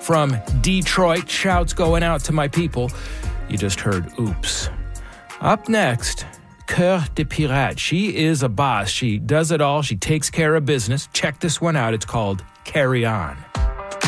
From Detroit, shouts going out to my people. You just heard Oops. Up next, Cœur de Pirate. She is a boss. She does it all. She takes care of business. Check this one out. It's called Carry On.